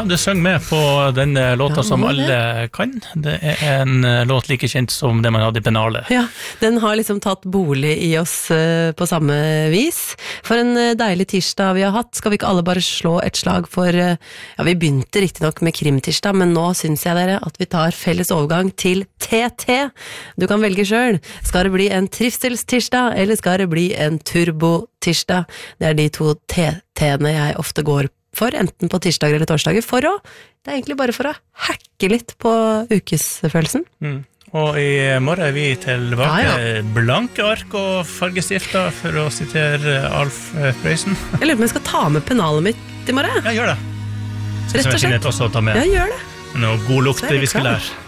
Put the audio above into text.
Ja, du søng med på den låta som alle kan. Det en låt like kjent som det man hadde I pennalet. Ja, den har liksom tatt bolig I oss på samme vis. For en deilig tirsdag vi har hatt. Skal vi ikke alle bare slå et slag for... Ja, vi begynte riktig nok med krimtirsdag, men nå synes jeg dere at vi tar felles overgang til TT. Du kan velge selv. Skal det bli en trivselstirsdag, eller skal det bli en turbotirsdag? Det de to TT-ene jeg ofte går for, enten på tirsdager eller torsdager, det egentlig bare for å hacke litt på ukesfølelsen. Og I morgen vi tilbake blanke ark og fargestifter, for å sitere Alf Prøysen. Jeg lurer på om jeg skal ta med pennalet mitt I morgen. Ja, gjør det. Rett og slett. Også ta med. Ja, gjør det. Noe god lukt vi skal lære.